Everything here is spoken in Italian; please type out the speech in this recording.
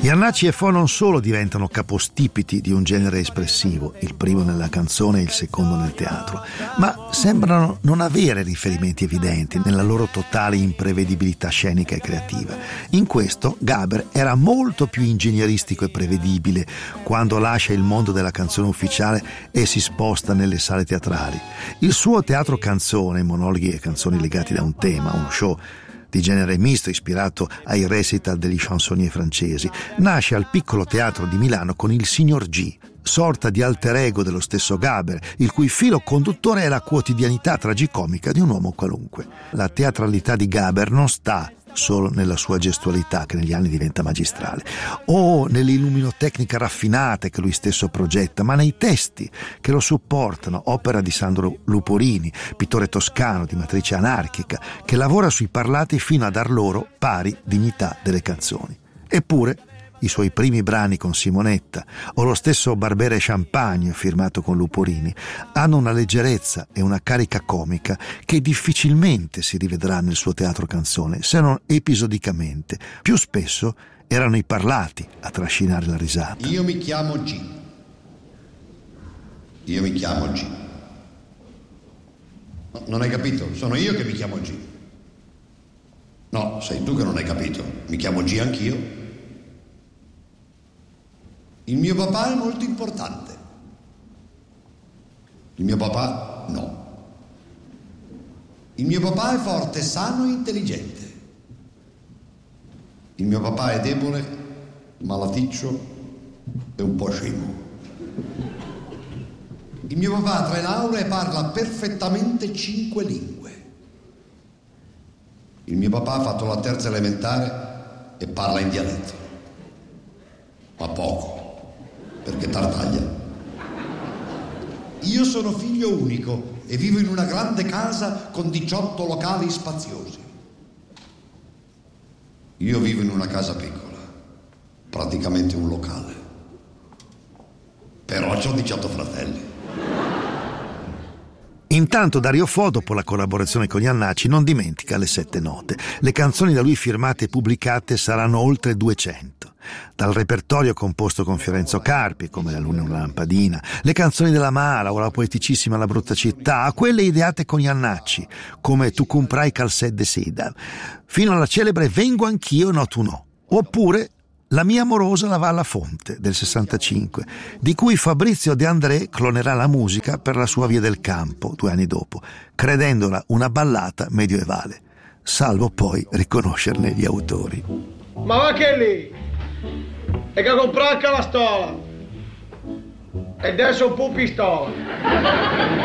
Jannacci e Fo non solo diventano capostipiti di un genere espressivo, il primo nella canzone e il secondo nel teatro, ma sembrano non avere riferimenti evidenti nella loro totale imprevedibilità scenica e creativa. In questo Gaber era molto più ingegneristico e prevedibile quando lascia il mondo della canzone ufficiale e si sposta nelle sale teatrali. Il suo teatro canzone, monologhi e canzoni legati da un tema, uno show di genere misto ispirato ai recital degli chansonnier francesi, nasce al Piccolo Teatro di Milano con il Signor G, sorta di alter ego dello stesso Gaber, il cui filo conduttore è la quotidianità tragicomica di un uomo qualunque. La teatralità di Gaber non sta solo nella sua gestualità, che negli anni diventa magistrale, o nell'illuminotecnica raffinata che lui stesso progetta, ma nei testi che lo supportano, opera di Sandro Luporini, pittore toscano di matrice anarchica, che lavora sui parlati fino a dar loro pari dignità delle canzoni. Eppure i suoi primi brani con Simonetta o lo stesso Barbera e Champagne firmato con Luporini hanno una leggerezza e una carica comica che difficilmente si rivedrà nel suo teatro canzone, se non episodicamente. Più spesso erano i parlati a trascinare la risata. Io mi chiamo G. Io mi chiamo G. No, non hai capito? Sono io che mi chiamo G. No, sei tu che non hai capito. Mi chiamo G anch'io. Il mio papà è molto importante. Il mio papà no. Il mio papà è forte, sano e intelligente. Il mio papà è debole, malaticcio e un po' scemo. Il mio papà ha 3 lauree e parla perfettamente 5 lingue. Il mio papà ha fatto la terza elementare e parla in dialetto. Ma poco. Perché tartaglia. Io sono figlio unico e vivo in una grande casa con 18 locali spaziosi. Io vivo in una casa piccola, praticamente un locale. Però ho 18 fratelli. Intanto Dario Fo, dopo la collaborazione con Jannacci, non dimentica le 7 note. Le canzoni da lui firmate e pubblicate saranno oltre 200. Dal repertorio composto con Fiorenzo Carpi, come La luna e una lampadina, le canzoni della Mara o la poeticissima La brutta città, a quelle ideate con Jannacci, come Tu comprai calzet de seda, fino alla celebre Vengo anch'io, no tu no, oppure La mia amorosa la va alla fonte del 65, di cui Fabrizio De André clonerà la musica per la sua Via del Campo 2 anni dopo, credendola una ballata medioevale, salvo poi riconoscerne gli autori. Ma va che lì? E che comprare anche la stola! E adesso un po' pistola!